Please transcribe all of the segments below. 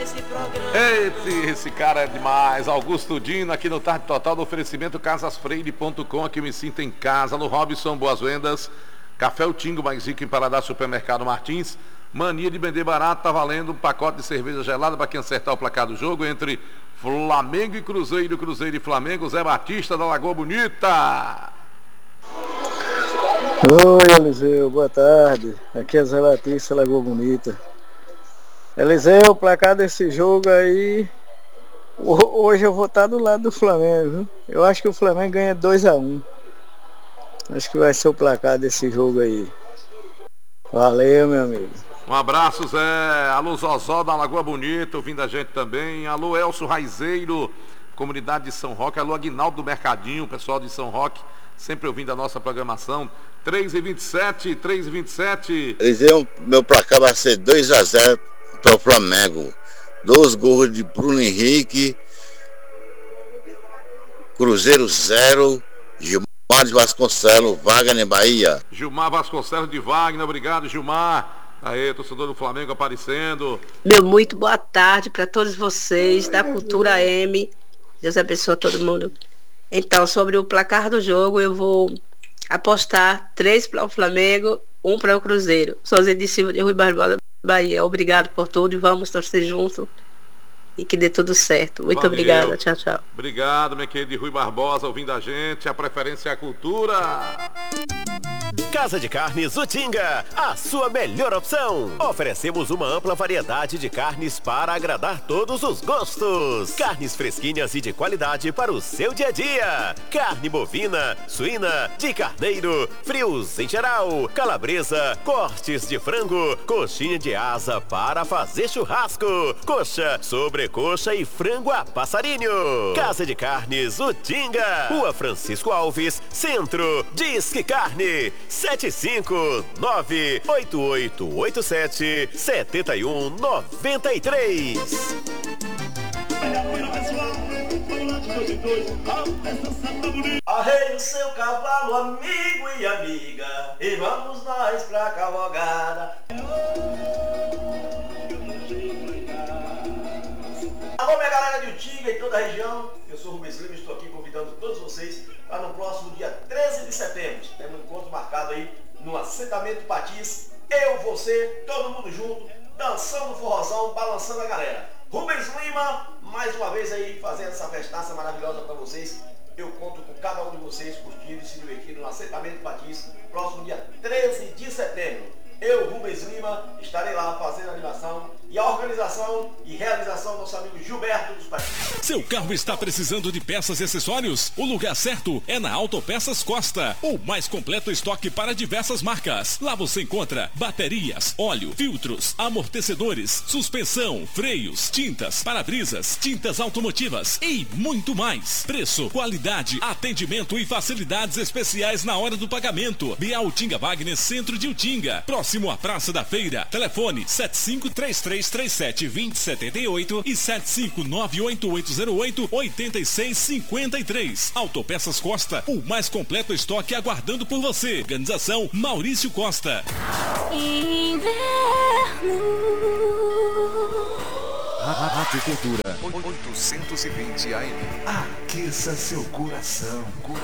Esse cara é demais. Augusto Dino aqui no Tarde Total do oferecimento casasfreire.com. Aqui eu me sinto em casa. No Robson, boas vendas. Café O Tingo, mais rico em Paladar, Supermercado Martins. Mania de vender barato, tá valendo um pacote de cerveja gelada para quem acertar o placar do jogo entre Flamengo e Cruzeiro, Cruzeiro e Flamengo. Zé Batista da Lagoa Bonita. Oi, Eliseu, boa tarde. Aqui é Zé Batista, Lagoa Bonita. Eliseu, o placar desse jogo aí, hoje eu vou estar do lado do Flamengo, viu? Eu acho que o Flamengo ganha 2-1. Acho que vai ser o placar desse jogo aí. Valeu, meu amigo. Um abraço, Zé. Alô, Zozó da Lagoa Bonita, ouvindo a gente também. Alô, Elcio Raizeiro, comunidade de São Roque. Alô, Aguinaldo do Mercadinho, pessoal de São Roque, sempre ouvindo a nossa programação. 3h27. Eliseu, meu placar vai ser 2-0 para o Flamengo. 2 gols de Bruno Henrique, Cruzeiro 0, Gilmar de Vasconcelos, Wagner, Bahia. Gilmar Vasconcelos de Wagner, obrigado, Gilmar. Aí, torcedor do Flamengo aparecendo. Meu muito boa tarde para todos vocês da Cultura M. Deus abençoe todo mundo. Então, sobre o placar do jogo, eu vou apostar 3 para o Flamengo, 1 para o Cruzeiro. Sozinho de Silva de Rui Barbosa, Bahia. Obrigado por tudo e vamos torcer junto e que dê tudo certo. Muito Valeu. Obrigada. Tchau, tchau. Obrigado, minha querida Rui Barbosa, ouvindo a gente. A preferência é a cultura. Casa de Carnes Utinga, a sua melhor opção. Oferecemos uma ampla variedade de carnes para agradar todos os gostos. Carnes fresquinhas e de qualidade para o seu dia a dia. Carne bovina, suína, de carneiro, frios em geral, calabresa, cortes de frango, coxinha de asa para fazer churrasco, coxa, sobrecoxa e frango a passarinho. Casa de Carnes Utinga, Rua Francisco Alves, Centro. Disque Carne 759-8887-7193. Arreie o seu cavalo, amigo e amiga, e vamos nós pra cavalgada. Alô, minha galera de Utinga e toda a região, eu sou o Rubens Lima e estou aqui convidando todos vocês para no próximo dia 13 de setembro. Temos um encontro marcado aí no assentamento Patis. Eu, você, todo mundo junto, dançando forrozão, balançando a galera. Rubens Lima, mais uma vez aí fazendo essa festaça maravilhosa para vocês. Eu conto com cada um de vocês curtindo e se divertindo no assentamento Patis, próximo dia 13 de setembro. Eu, Rubens Lima, estarei lá fazendo a animação e a organização e realização do nosso amigo Gilberto dos Patis. Seu carro está precisando de peças e acessórios? O lugar certo é na Autopeças Costa, o mais completo estoque para diversas marcas. Lá você encontra baterias, óleo, filtros, amortecedores, suspensão, freios, tintas, para-brisas, tintas automotivas e muito mais. Preço, qualidade, atendimento e facilidades especiais na hora do pagamento. Bia Utinga Wagner, Centro de Utinga, próximo à Praça da Feira. Telefone 7533372078 e 7598808-8653. Autopeças Costa, o mais completo estoque aguardando por você. Organização Maurício Costa. Inverno. Rádio Cultura 820 AM. Aqueça seu coração.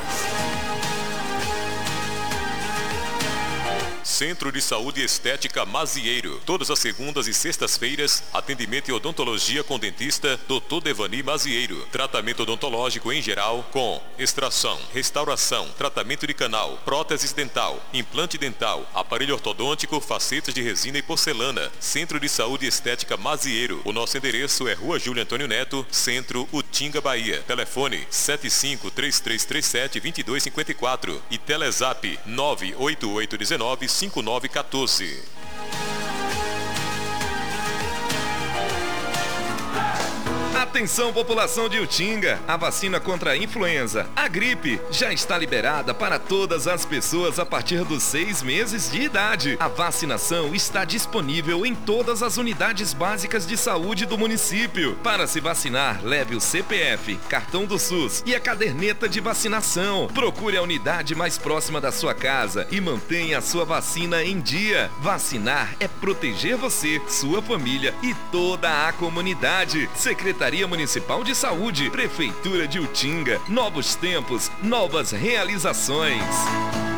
Centro de Saúde e Estética Mazieiro. Todas as segundas e sextas-feiras, atendimento e odontologia com dentista Dr. Devani Mazieiro. Tratamento odontológico em geral com extração, restauração, tratamento de canal, próteses dental, implante dental, aparelho ortodôntico, facetas de resina e porcelana. Centro de Saúde e Estética Mazieiro. O nosso endereço é Rua Júlio Antônio Neto, Centro, Utinga, Bahia. Telefone 753337-2254 e Telezap 98819 5914. Atenção, população de Utinga, a vacina contra a influenza, a gripe, já está liberada para todas as pessoas a partir dos 6 meses de idade. A vacinação está disponível em todas as unidades básicas de saúde do município. Para se vacinar, leve o CPF, cartão do SUS e a caderneta de vacinação. Procure a unidade mais próxima da sua casa e mantenha a sua vacina em dia. Vacinar é proteger você, sua família e toda a comunidade. Secretaria Municipal de Saúde, Prefeitura de Utinga. Novos tempos, novas realizações.